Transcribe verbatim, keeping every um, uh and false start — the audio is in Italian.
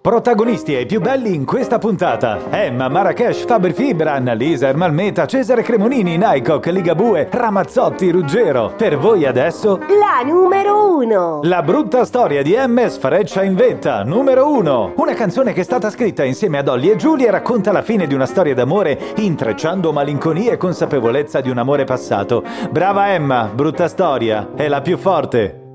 Protagonisti ai più belli in questa puntata: Emma, Marrakesh, Faber Fibran, Lisa, Ermalmeta, Cesare Cremonini, Nycoc, Ligabue, Ramazzotti, Ruggero. Per voi adesso la numero uno. La brutta storia di M. Sfreccia in vetta, numero uno. Una canzone che è stata scritta insieme a Dolly e Julie e racconta la fine di una storia d'amore, intrecciando malinconia e consapevolezza di un amore passato. Brava Emma, brutta storia, è la più forte.